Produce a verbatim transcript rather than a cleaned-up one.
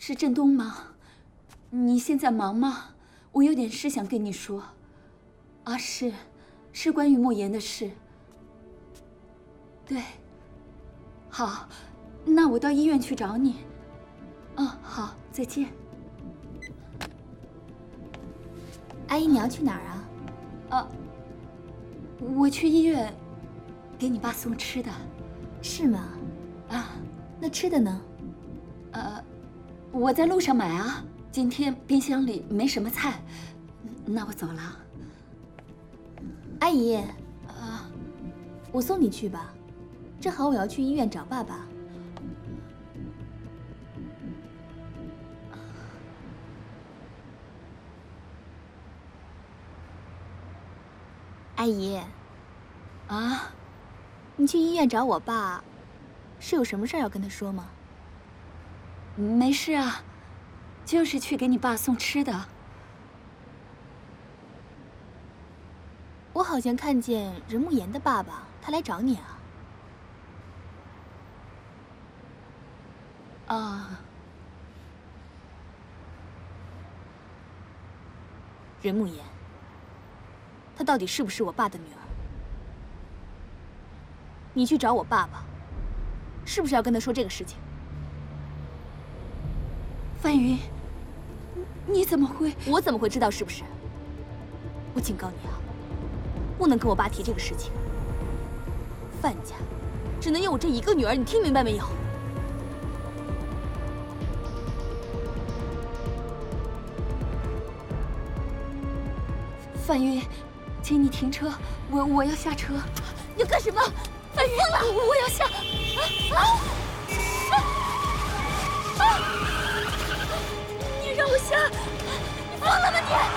是振东吗？你现在忙吗？我有点事想跟你说。啊，是，是关于莫言的事。对。好，那我到医院去找你。嗯，好，再见。 阿姨，你要去哪儿啊？ 啊，我去医院给你爸送吃的。 是吗？ 啊， 那吃的呢？ 呃，我在路上买啊。今天冰箱里没什么菜，那我走了。 阿姨， 啊， 我送你去吧，正好我要去医院找爸爸。阿姨， 啊， 你去医院找我爸，是有什么事儿要跟他说吗？ 没事啊，就是去给你爸送吃的。 我好像看见任慕言的爸爸，他来找你啊。 啊， 任慕言，她到底是不是我爸的女儿？你去找我爸爸，是不是要跟他说这个事情？ 范云，你怎么会？ 我怎么会知道是不是？我警告你啊，不能跟我爸提这个事情。范家只能有我这一个女儿，你听明白没有？ 范云，请你停车，我我要下车。 你要干什么？范云，疯了！ 我要下。啊啊啊！你让我下，你疯了吗你？